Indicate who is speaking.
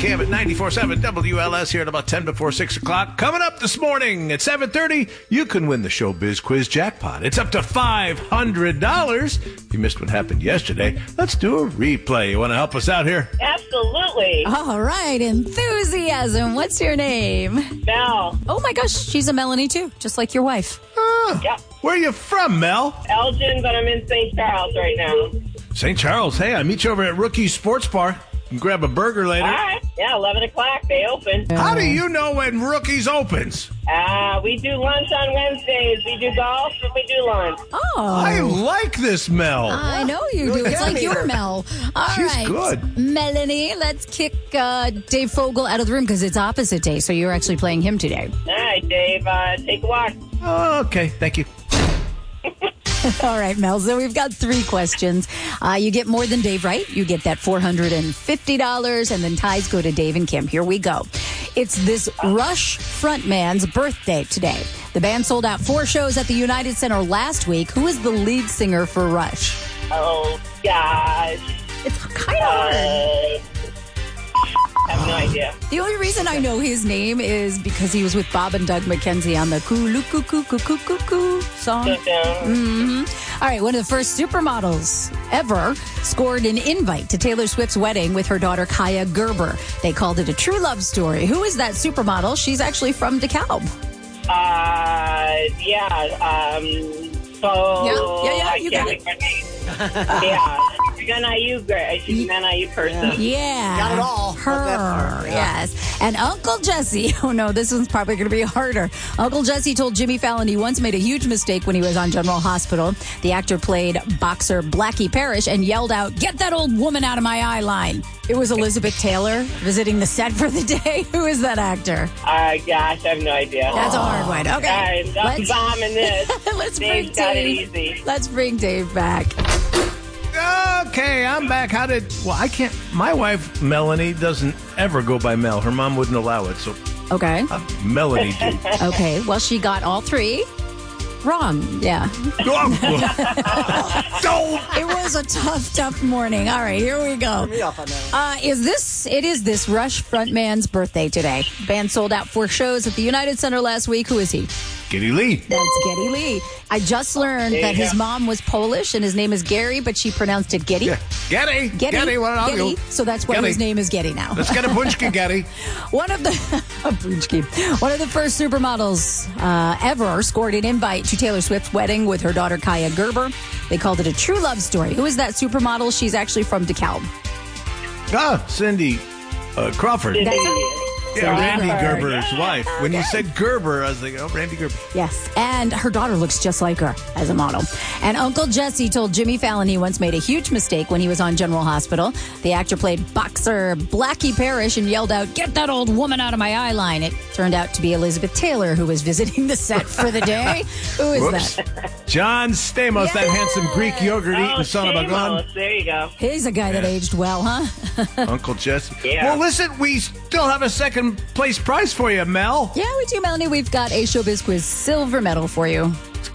Speaker 1: Cam at 94.7 WLS here at about 10 before 6 o'clock. Coming up this morning at 7:30, you can win the Showbiz Quiz jackpot. It's up to $500. If you missed what happened yesterday, let's do a replay. You want to help us out here?
Speaker 2: Absolutely.
Speaker 3: All right, enthusiasm. What's your name?
Speaker 2: Mel.
Speaker 3: Oh my gosh, she's a Melanie too, just like your wife.
Speaker 2: Yep.
Speaker 1: Where are you from, Mel?
Speaker 2: Elgin, but I'm in St. Charles right now.
Speaker 1: St. Charles. Hey, I meet you over at Rookie Sports Bar. You can grab a burger later.
Speaker 2: All right. Yeah, 11 o'clock. They open.
Speaker 1: How do you know when Rookies opens?
Speaker 2: We do lunch on Wednesdays. We do golf and we do lunch.
Speaker 3: Oh.
Speaker 1: I like this, Mel.
Speaker 3: I know you do. It's like your Mel. All
Speaker 1: She's
Speaker 3: right,
Speaker 1: good.
Speaker 3: Melanie, let's kick Dave Fogel out of the room because it's opposite day, so you're actually playing him today.
Speaker 2: All right, Dave. Take a walk.
Speaker 1: Oh, okay, thank you.
Speaker 3: All right, Mel. So we've got 3 questions. You get more than Dave right. You get that $450, and then ties go to Dave and Kim. Here we go. It's this Rush frontman's birthday today. The band sold out 4 shows at the United Center last week. Who is the lead singer for Rush?
Speaker 2: Oh, gosh.
Speaker 3: It's kind of hard.
Speaker 2: I have no idea.
Speaker 3: The only reason I know his name is because he was with Bob and Doug McKenzie on the Coo-Loo-Coo-Coo-Coo-Coo-Coo song. All right, one of the first supermodels ever scored an invite to Taylor Swift's wedding with her daughter Kaya Gerber. They called it a true love story. Who is that supermodel? She's actually from DeKalb.
Speaker 2: You got it. Yeah. She's an IU person.
Speaker 3: Yeah.
Speaker 4: Got it all.
Speaker 3: Her. Yes. And Uncle Jesse. Oh, no, this one's probably going to be harder. Uncle Jesse told Jimmy Fallon he once made a huge mistake when he was on General Hospital. The actor played boxer Blackie Parrish and yelled out, "Get that old woman out of my eye line." It was Elizabeth Taylor visiting the set for the day. Who is that actor?
Speaker 2: Gosh, I have no idea.
Speaker 3: That's a hard one. Okay.
Speaker 2: All right, I'm bombing this.
Speaker 3: Let's bring
Speaker 2: Dave's got it
Speaker 3: Dave.
Speaker 2: easy.
Speaker 3: Let's bring Dave back.
Speaker 1: Okay, I'm back. I can't, my wife, Melanie, doesn't ever go by Mel. Her mom wouldn't allow it, so
Speaker 3: Okay.
Speaker 1: Melanie do.
Speaker 3: Okay. Well, she got all 3 wrong. Yeah. It was a tough morning. All right, here we go.
Speaker 4: Me off on that one.
Speaker 3: It is this Rush frontman's birthday today. Band sold out 4 shows at the United Center last week. Who is he?
Speaker 1: Geddy Lee.
Speaker 3: That's Geddy Lee. I just learned that his mom was Polish and his name is Gary, but she pronounced it Geddy.
Speaker 1: Yeah. Geddy.
Speaker 3: Geddy.
Speaker 1: What I'll
Speaker 3: Geddy.
Speaker 1: do.
Speaker 3: So that's why
Speaker 1: Geddy.
Speaker 3: his name is Geddy now.
Speaker 1: Let's get a punchki, Geddy.
Speaker 3: One of the first supermodels ever scored an invite to Taylor Swift's wedding with her daughter Kaya Gerber. They called it a true love story. Who is that supermodel? She's actually from DeKalb.
Speaker 1: Cindy Crawford. Yeah, Randy Gerber's wife. When you said Gerber, I was like, oh, Randy Gerber.
Speaker 3: Yes, and her daughter looks just like her as a model. And Uncle Jesse told Jimmy Fallon he once made a huge mistake when he was on General Hospital. The actor played boxer Blackie Parrish and yelled out, "Get that old woman out of my eye line." It turned out to be Elizabeth Taylor who was visiting the set for the day. Who is that?
Speaker 1: John Stamos, that handsome Greek yogurt-eating son of a gun.
Speaker 2: There you go.
Speaker 3: He's a guy that aged well, huh?
Speaker 1: Uncle Jesse.
Speaker 2: Yeah.
Speaker 1: Well, listen, we still have a second place prize for you, Mel.
Speaker 3: Yeah, we do, Melanie. We've got a Showbiz Quiz silver medal for you.